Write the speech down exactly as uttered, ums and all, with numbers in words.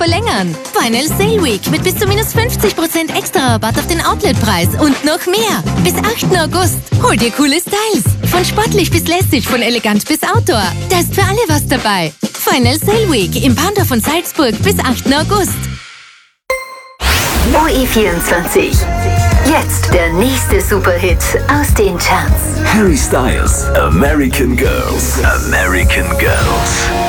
verlängern. Final Sale Week mit bis zu minus fünfzig Prozent extra Rabatt auf den Outletpreis und noch mehr. Bis achten August. Hol dir coole Styles. Von sportlich bis lässig, von elegant bis Outdoor. Da ist für alle was dabei. Final Sale Week im Pandorf und Salzburg bis achten August. O E vierundzwanzig. Jetzt der nächste Superhit aus den Charts. Harry Styles, American Girls. American Girls.